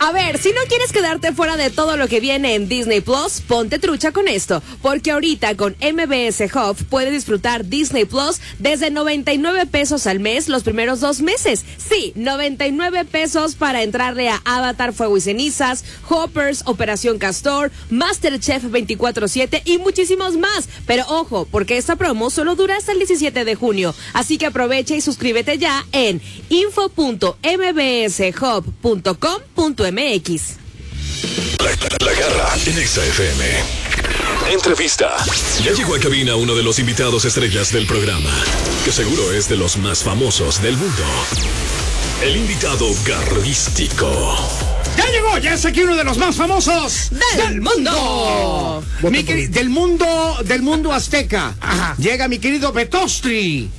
A ver, si no quieres quedarte fuera de todo lo que viene en Disney Plus, ponte trucha con esto, porque ahorita con MBS Hub puedes disfrutar Disney Plus desde 99 pesos al mes los primeros 2 meses. Sí, 99 pesos para entrarle a Avatar, Fuego y Cenizas, Hoppers, Operación Castor, MasterChef 24/7 y muchísimos más. Pero ojo, porque esta promo solo dura hasta el 17 de junio. Así que aprovecha y suscríbete ya en info.mbshub.com.mx. La Garra en Exa FM. Entrevista. Ya llegó a cabina uno de los invitados estrellas del programa, que seguro es de los más famosos del mundo. El invitado garrístico. Ya es aquí uno de los más famosos del mundo. Del mundo azteca. Ajá. Llega mi querido Betostri.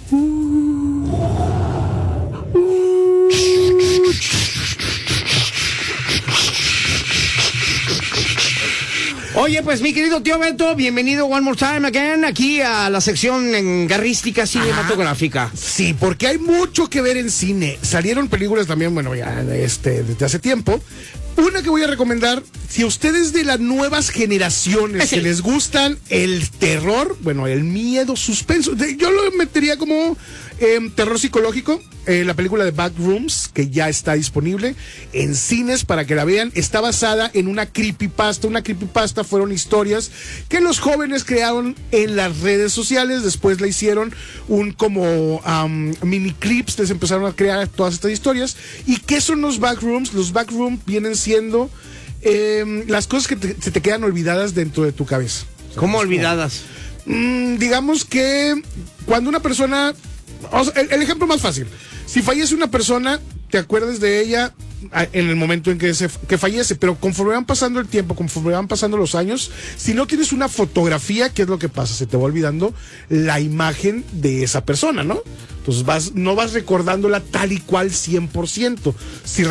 Oye, pues mi querido tío Beto, bienvenido one more time again aquí a la sección garrística cinematográfica. Sí, porque hay mucho que ver en cine. Salieron películas también, bueno, ya desde hace tiempo. Una que voy a recomendar, si ustedes de las nuevas generaciones que les gustan el terror, bueno, el miedo, suspenso, yo lo metería como terror psicológico, la película de Backrooms, que ya está disponible en cines para que la vean. Está basada en una creepypasta. Una creepypasta fueron historias que los jóvenes crearon en las redes sociales, después la hicieron como mini clips, les empezaron a crear todas estas historias. ¿Y qué son los Backrooms? Los Backrooms vienen siendo las cosas que se te quedan olvidadas dentro de tu cabeza. ¿Cómo olvidadas? Digamos que cuando una persona... O sea, el ejemplo más fácil: si fallece una persona, te acuerdas de ella en el momento en que fallece, pero conforme van pasando el tiempo, conforme van pasando los años, si no tienes una fotografía, ¿qué es lo que pasa? Se te va olvidando la imagen de esa persona, ¿no? Entonces no vas recordándola tal y cual 100%. Si